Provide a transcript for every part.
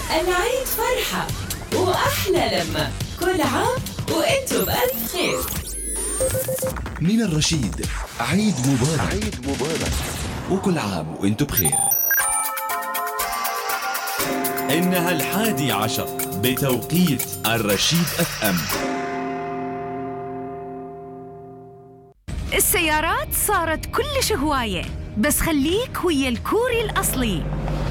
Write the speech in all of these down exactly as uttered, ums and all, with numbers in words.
العيد فرحة وأحلى لمة، كل عام وإنتم بألف خير. من الرشيد عيد مبارك. عيد مبارك وكل عام وإنتم بخير. إنها الحادي عشر بتوقيت الرشيد اف ام. السيارات صارت كلش هواية، بس خليك ويا الكوري الأصلي.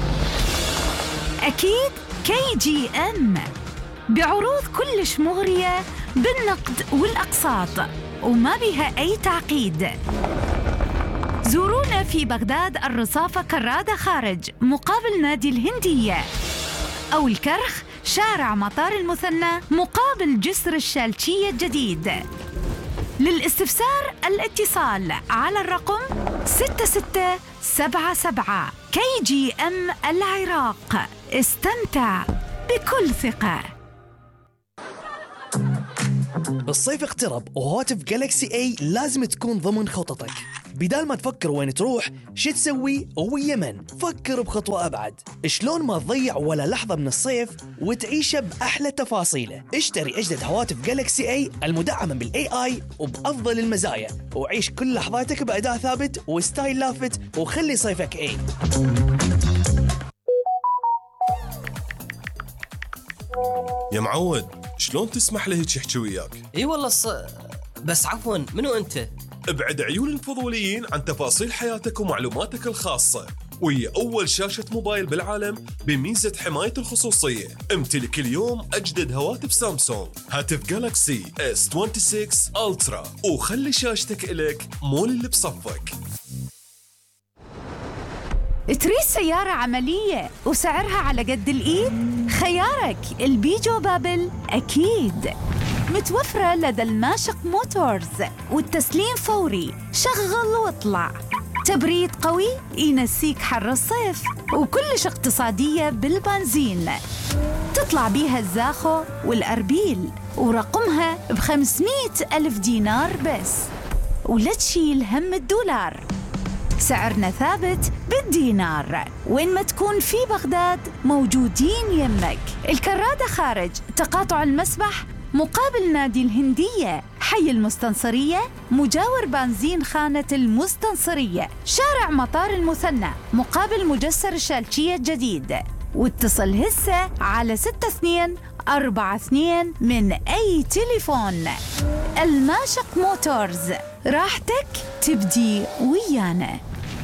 أكيد كي جي ام بعروض كلش مغرية بالنقد والأقساط وما بها أي تعقيد. زورونا في بغداد الرصافة كرادة خارج مقابل نادي الهندية، أو الكرخ شارع مطار المثنى مقابل جسر الشالشية الجديد. للاستفسار الاتصال على الرقم ستة ستة سبعة سبعة. كي جي ام العراق، استمتع بكل ثقة. الصيف اقترب وهاتف جالكسي اي لازم تكون ضمن خططك. بدال ما تفكر وين تروح شو تسوي ويا من، فكر بخطوة أبعد. شلون ما تضيع ولا لحظة من الصيف وتعيشه بأحلى تفاصيله. اشتري أجدد هواتف جالكسي اي المدعمة بالاي اي وبأفضل المزايا، وعيش كل لحظاتك بأداء ثابت وستايل لافت، وخلي صيفك اي. يا معود، شلون تسمح له هيك يحكي وياك؟ اي والله الص... بس عفوا، منو انت؟ ابعد عيون الفضوليين عن تفاصيل حياتك ومعلوماتك الخاصة، وهي أول شاشة موبايل بالعالم بميزة حماية الخصوصية. امتلك اليوم أجدد هواتف سامسونج، هاتف جالكسي اس ستة وعشرين ألترا، وخلي شاشتك إلك مول اللي بصفك. تريد سيارة عملية وسعرها على قد الإيد؟ خيارك البيجو بابل أكيد. متوفرة لدى الماشق موتورز، والتسليم فوري، شغل واطلع. تبريد قوي ينسيك حر الصيف، وكلش اقتصادية بالبنزين. تطلع بيها الزاخو والأربيل، ورقمها بخمسمية ألف دينار بس، ولا تشيل هم الدولار. سعرنا ثابت بالدينار، وين ما تكون في بغداد موجودين يمك. الكرادة خارج تقاطع المسبح مقابل نادي الهندية، حي المستنصرية مجاور بنزين خانة المستنصرية، شارع مطار المثنى مقابل مجسر الشالشية الجديد. واتصل هسه على ستة اثنين أربعة اثنين من أي تليفون. الماشق موتورز، راحتك تبدي ويانا.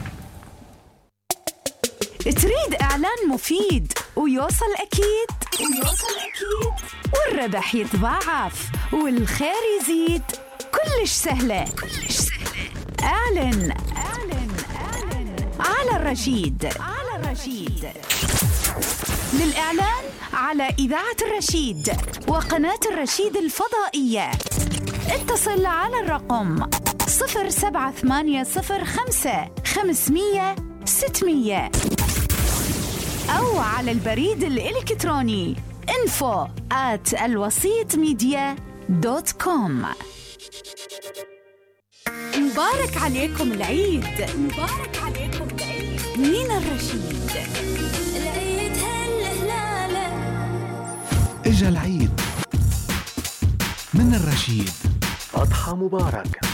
تريد إعلان مفيد ويوصل أكيد ويوصل أكيد والربح يتضاعف والخير يزيد؟ كلش سهلة كلش سهلة. أعلن أعلن أعلن على الرشيد على الرشيد. للإعلان على إذاعة الرشيد وقناة الرشيد الفضائية اتصل على الرقم صفر سبعة ثمانية صفر خمسة خمسمية ستمية، أو على البريد الإلكتروني info at الوسيط ميديا دوت كوم. مبارك عليكم العيد، مبارك عليكم العيد من الرشيد. العيد هالهلالة، اجا العيد من الرشيد. أضحى مبارك.